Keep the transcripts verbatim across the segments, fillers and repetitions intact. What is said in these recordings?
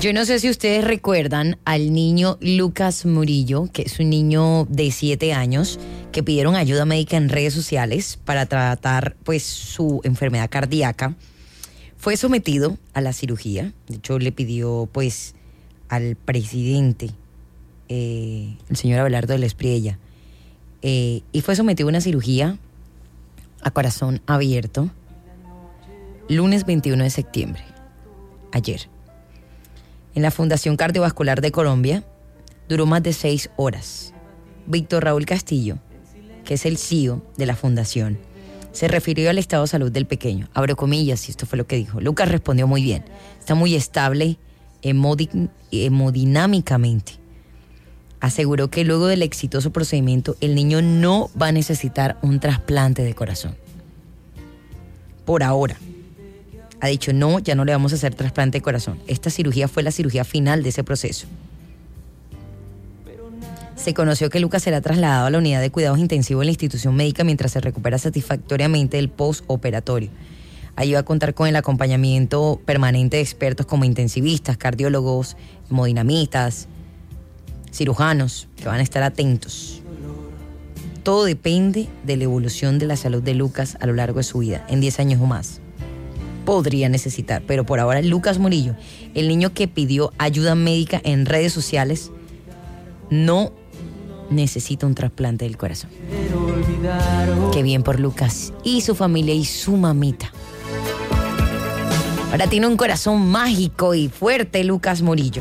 Yo no sé si ustedes recuerdan al niño Lucas Murillo, que es un niño de siete años, que pidieron ayuda médica en redes sociales para tratar pues su enfermedad cardíaca. Fue sometido a la cirugía. De hecho, le pidió pues al presidente, eh, el señor Abelardo de la Espriella, eh, y fue sometido a una cirugía a corazón abierto lunes veintiuno de septiembre, ayer. En la Fundación Cardiovascular de Colombia duró más de seis horas. Víctor Raúl Castillo, que es el C E O de la fundación, se refirió al estado de salud del pequeño. Abro comillas, y esto fue lo que dijo. Lucas respondió muy bien. Está muy estable hemodi- hemodinámicamente. Aseguró que luego del exitoso procedimiento, el niño no va a necesitar un trasplante de corazón. Por ahora. Ha dicho, no, ya no le vamos a hacer trasplante de corazón. Esta cirugía fue la cirugía final de ese proceso. Se conoció que Lucas será trasladado a la unidad de cuidados intensivos de la institución médica mientras se recupera satisfactoriamente del postoperatorio. Allí va a contar con el acompañamiento permanente de expertos como intensivistas, cardiólogos, hemodinamistas, cirujanos, que van a estar atentos. Todo depende de la evolución de la salud de Lucas a lo largo de su vida, en diez años o más. Podría necesitar, pero por ahora Lucas Murillo, el niño que pidió ayuda médica en redes sociales, no necesita un trasplante del corazón. Qué bien por Lucas y su familia y su mamita. Ahora tiene un corazón mágico y fuerte, Lucas Murillo.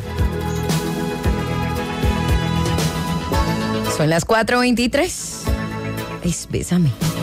Son las cuatro veintitrés. Es Bésame.